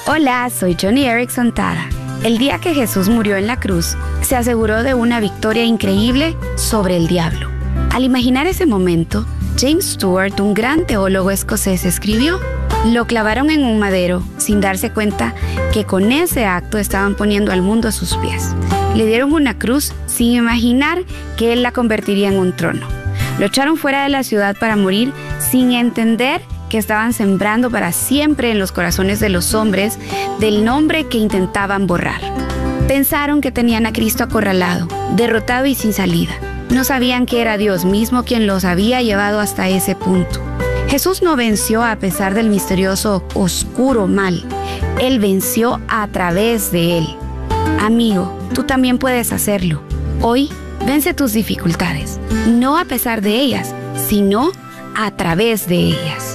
Hola, soy Joni Eareckson Tada. El día que Jesús murió en la cruz, se aseguró de una victoria increíble sobre el diablo. Al imaginar ese momento, James Stewart, un gran teólogo escocés, escribió: lo clavaron en un madero sin darse cuenta que con ese acto estaban poniendo al mundo a sus pies. Le dieron una cruz sin imaginar que él la convertiría en un trono. Lo echaron fuera de la ciudad para morir sin entender que estaban sembrando para siempre en los corazones de los hombres del nombre que intentaban borrar. Pensaron que tenían a Cristo acorralado, derrotado y sin salida. No sabían que era Dios mismo quien los había llevado hasta ese punto. Jesús no venció a pesar del misterioso, oscuro mal. Él venció a través de él. Amigo, tú también puedes hacerlo. Hoy, vence tus dificultades, no a pesar de ellas, sino a través de ellas.